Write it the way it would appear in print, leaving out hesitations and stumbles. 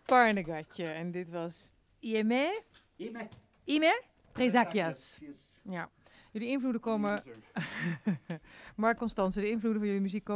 Parnegatje. En dit was Ime Presakias. Ja. Jullie invloeden komen... Mark Constance, de invloeden van jullie muziek komen